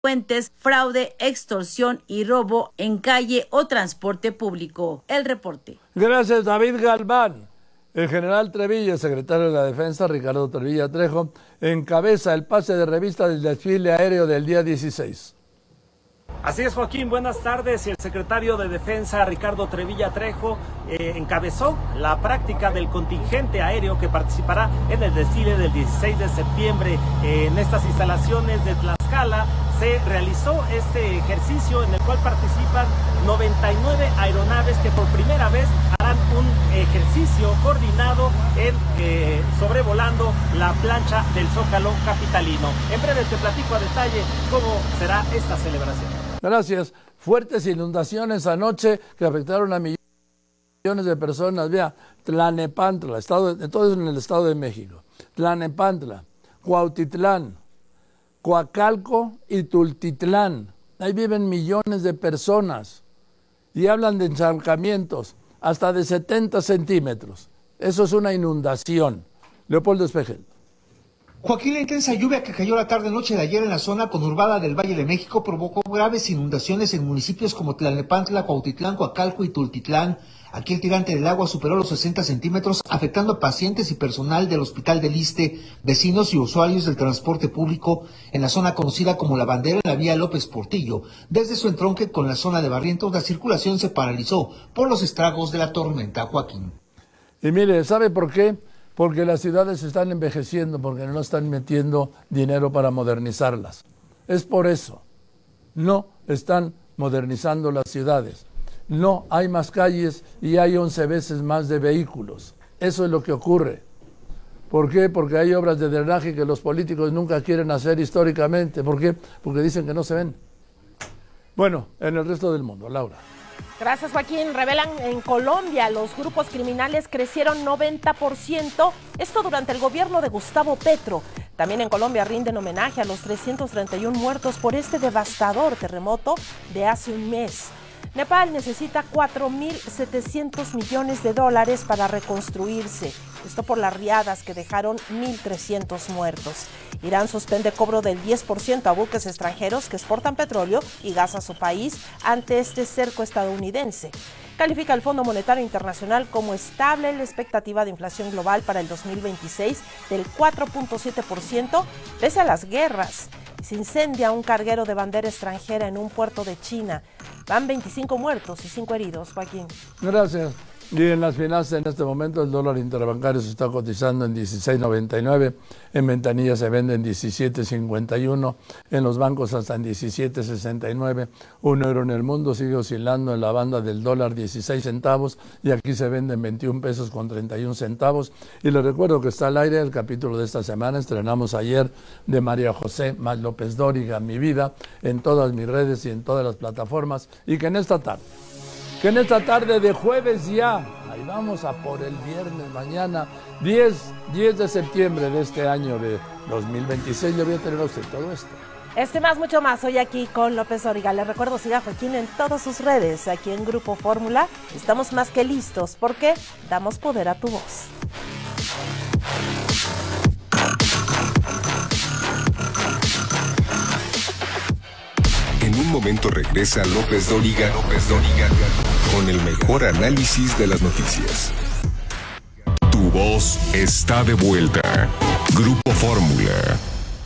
delincuentes, fraude, extorsión y robo en calle o transporte público. El reporte. Gracias, David Galván. El general Trevilla, secretario de la Defensa, Ricardo Trevilla Trejo, encabeza el pase de revista del desfile aéreo del día 16. Así es, Joaquín, buenas tardes. El secretario de Defensa, Ricardo Trevilla Trejo, encabezó la práctica del contingente aéreo que participará en el desfile del 16 de septiembre. En estas instalaciones de Tlaxcala se realizó este ejercicio en el cual participan 99 aeronaves que por primera vez harán un ejercicio coordinado en sobrevolando la plancha del Zócalo capitalino. En breve te platico a detalle cómo será esta celebración. Gracias. Fuertes inundaciones anoche que afectaron a millones de personas. Vea, Tlalnepantla, todo en el Estado de México. Tlalnepantla, Cuautitlán, Coacalco y Tultitlán. Ahí viven millones de personas y hablan de encharcamientos hasta de 70 centímetros. Eso es una inundación. Leopoldo Espejel. Joaquín, la intensa lluvia que cayó la tarde-noche de ayer en la zona conurbada del Valle de México provocó graves inundaciones en municipios como Tlalnepantla, Cuautitlán, Coacalco y Tultitlán. Aquí el tirante del agua superó los 60 centímetros, afectando a pacientes y personal del Hospital del Iste, vecinos y usuarios del transporte público en la zona conocida como La Bandera en la vía López Portillo. Desde su entronque con la zona de Barrientos, la circulación se paralizó por los estragos de la tormenta, Joaquín. Y mire, ¿sabe por qué? Porque las ciudades están envejeciendo, porque no están metiendo dinero para modernizarlas. Es por eso. No están modernizando las ciudades. No hay más calles y hay 11 veces más de vehículos. Eso es lo que ocurre. ¿Por qué? Porque hay obras de drenaje que los políticos nunca quieren hacer históricamente. ¿Por qué? Porque dicen que no se ven. Bueno, en el resto del mundo, Laura. Gracias, Joaquín. Revelan en Colombia los grupos criminales crecieron 90%, esto durante el gobierno de Gustavo Petro. También en Colombia rinden homenaje a los 331 muertos por este devastador terremoto de hace un mes. Nepal necesita 4.700 millones de dólares para reconstruirse. Esto por las riadas que dejaron 1.300 muertos. Irán suspende cobro del 10% a buques extranjeros que exportan petróleo y gas a su país ante este cerco estadounidense. Califica el Fondo Monetario Internacional como estable la expectativa de inflación global para el 2026 del 4.7%, pese a las guerras. Se incendia un carguero de bandera extranjera en un puerto de China. Van 25 muertos y 5 heridos, Joaquín. Gracias. Y en las finanzas en este momento el dólar interbancario se está cotizando en 16.99, en ventanilla se vende en 17.51, en los bancos hasta en 17.69, un euro en el mundo sigue oscilando en la banda del dólar 16 centavos y aquí se vende en 21 pesos con 31 centavos. Y les recuerdo que está al aire el capítulo de esta semana, estrenamos ayer de María José Más López Dóriga, Mi Vida, en todas mis redes y en todas las plataformas, y que en esta tarde de jueves ya, ahí vamos a por el viernes, mañana, 10 de septiembre de este año de 2026, le voy a tener a usted todo esto. Más, mucho más, hoy aquí con López Dóriga. Les recuerdo, siga a Joaquín en todas sus redes, aquí en Grupo Fórmula. Estamos más que listos, porque damos poder a tu voz. En un momento regresa López Dóriga con el mejor análisis de las noticias. Tu voz está de vuelta. Grupo Fórmula.